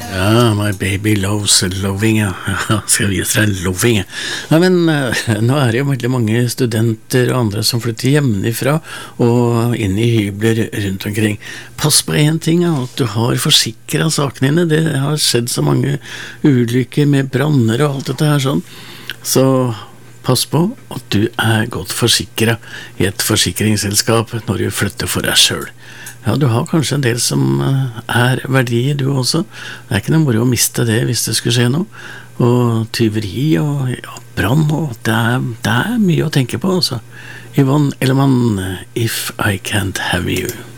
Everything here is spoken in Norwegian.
Ja, my baby loves loving, ja. Ja, skal vise deg loving, ja. Nei, men nå det jo veldig mange studenter og andre som flytter hjemmefra og inn i hybler rundt omkring. Pass på en ting, ja, at du har forsikret sakene dine. Det har skjedd så mange ulykker med branner og alt dette her sånn. Så pass på at du godt forsikret i et forsikringsselskap når du flytter for deg selv. Ja, du har kanskje en del som verdier du også. Det ikke noe moro å miste det hvis det skulle skje noe. Og tyveri og brann, og det mye å tenke på, altså. Yvonne Ellemann, If I Can't Have You.